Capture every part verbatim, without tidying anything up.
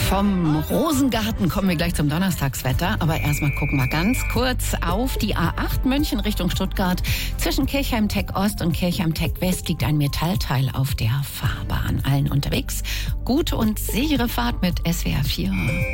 Vom Rosengarten kommen wir gleich zum Donnerstagswetter. Aber erstmal gucken wir ganz kurz auf die A acht München Richtung Stuttgart. Zwischen Kirchheim-Teck Ost und Kirchheim-Teck West liegt ein Metallteil auf der Fahrbahn. Allen unterwegs gute und sichere Fahrt mit S W R vier.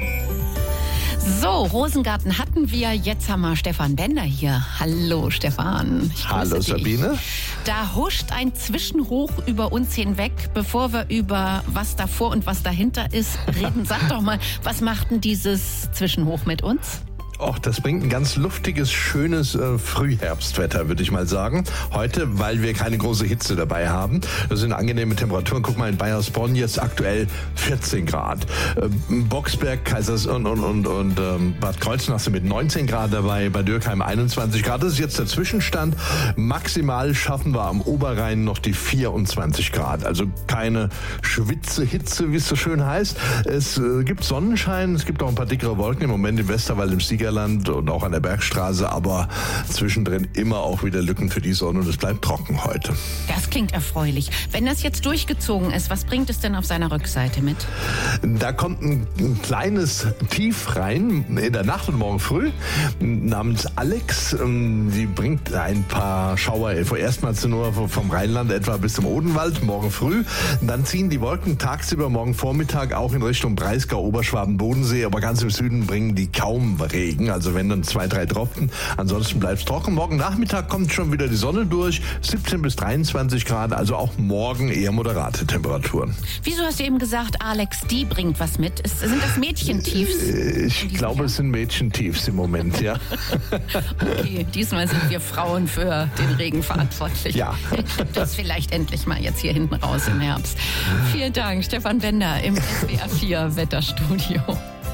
So, Rosengarten hatten wir. Jetzt haben wir Stefan Bender hier. Hallo Stefan. Ich Hallo dich. Sabine. Da huscht ein Zwischenhoch über uns hinweg. Bevor wir über was davor und was dahinter ist reden, sag doch mal, was macht denn dieses Zwischenhoch mit uns? Och, das bringt ein ganz luftiges, schönes äh, Frühherbstwetter, würde ich mal sagen. Heute, weil wir keine große Hitze dabei haben. Das sind angenehme Temperaturen. Guck mal, in Baiersbronn jetzt aktuell vierzehn Grad. Ähm, Boxberg, Kaisers und, und, und, und ähm, Bad Kreuznach sind mit neunzehn Grad dabei. Bei Dürkheim einundzwanzig Grad. Das ist jetzt der Zwischenstand. Maximal schaffen wir am Oberrhein noch die vierundzwanzig Grad. Also keine Schwitze-Hitze, wie es so schön heißt. Es äh, gibt Sonnenschein. Es gibt auch ein paar dickere Wolken im Moment im Westerwald, im Siegerland und auch an der Bergstraße, aber zwischendrin immer auch wieder Lücken für die Sonne und es bleibt trocken heute. Das klingt erfreulich. Wenn das jetzt durchgezogen ist, was bringt es denn auf seiner Rückseite mit? Da kommt ein, ein kleines Tief rein in der Nacht und morgen früh namens Alex. Die bringt ein paar Schauer erstmals nur vom Rheinland etwa bis zum Odenwald morgen früh. Dann ziehen die Wolken tagsüber morgen Vormittag auch in Richtung Breisgau, Oberschwaben, Bodensee, aber ganz im Süden bringen die kaum Regen. Also wenn dann zwei, drei Tropfen. Ansonsten bleibt es trocken. Morgen Nachmittag kommt schon wieder die Sonne durch. siebzehn bis dreiundzwanzig Grad. Also auch morgen eher moderate Temperaturen. Wieso hast du eben gesagt, Alex, die bringt was mit? Ist, sind das Mädchentiefs? Ich glaube, Jahr? Es sind Mädchentiefs im Moment, ja. Okay, diesmal sind wir Frauen für den Regen verantwortlich. Ja. Das vielleicht endlich mal jetzt hier hinten raus im Herbst. Vielen Dank, Stefan Bender im S W R vier Wetterstudio.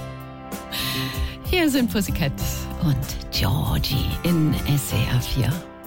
Hier sind Pussycat und Georgie in S W R vier.